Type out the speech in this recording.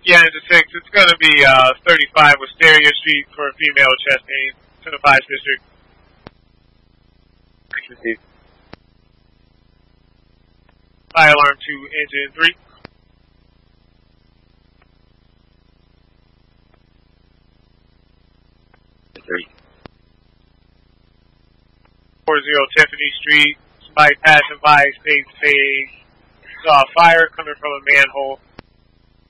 Yeah, it's a 6. It's going to be 35 Wisteria Street for a female chest pain to the 5th district. Fire alarm to engine 3. 40 Tiffany Street. Somebody passing by, face to face. Saw a fire coming from a manhole.